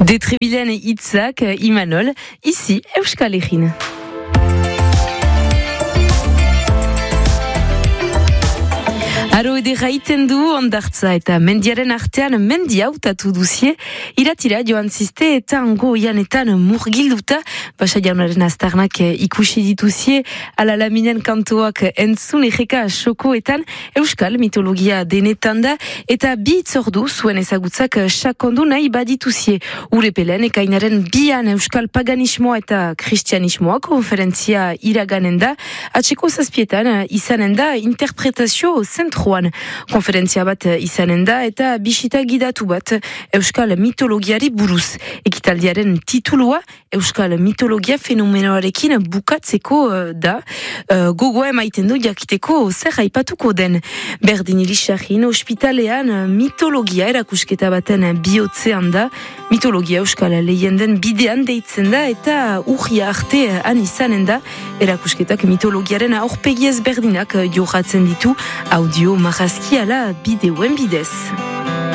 Detrebilen hitzak Imanol, ici Euskal Herrin. Aro edera iten du ondartza eta mendiaren artean mendia hautatu duzie, iratira joan ziste eta ango ianetan murgilduta, basa jaunaren aztarnak ikusi dituzie, ala laminen kantoak entzun egeka xokoetan, euskal mitologia denetan da, eta bi itzordu zuen ezagutzak sakondu nahi badituzie. Urepelen ekainaren bian euskal paganismoa eta kristianismoa konferentzia iraganen da, atseko zazpietan izanen da interpretazio zentruan. Konferentzia bat izanen da eta bisita gidatu bat euskal mitologiari buruz. Ekitaldiaren titulua euskal mitologia fenomenoarekin bukatzeko da. Gogoa emaiten du jakiteko zer aipatuko den. Berdin Irisarrin ospitalean mitologia erakusketa baten bihotzean da. Mitologia euskal lehenden bidean deitzen da eta urria artean izanen da. Erakusketak mitologiaren aurpegi ezberdinak joratzen ditu audio marrazki ala bideoen bidez.